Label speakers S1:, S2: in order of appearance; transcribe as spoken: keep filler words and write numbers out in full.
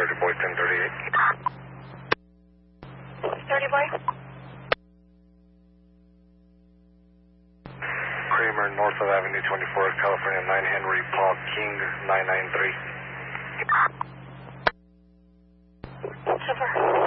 S1: thirty boy, ten thirty-eight.
S2: thirty boy.
S1: Kramer, north of Avenue twenty-four, California, nine Henry, Paul King, nine nine three.
S2: Super.